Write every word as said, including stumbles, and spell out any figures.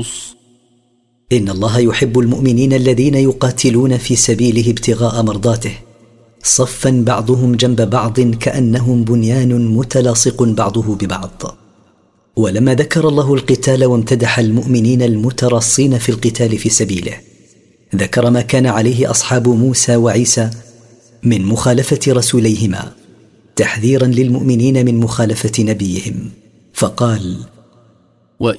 النصوص: إن الله يحب المؤمنين الذين يقاتلون في سبيله ابتغاء مرضاته صفا بعضهم جنب بعض كأنهم بنيان متلاصق بعضه ببعض. ولما ذكر الله القتال وامتدح المؤمنين المتراصين في القتال في سبيله، ذكر ما كان عليه أصحاب موسى وعيسى من مخالفة رسوليهما تحذيرا للمؤمنين من مخالفة نبيهم، فقال: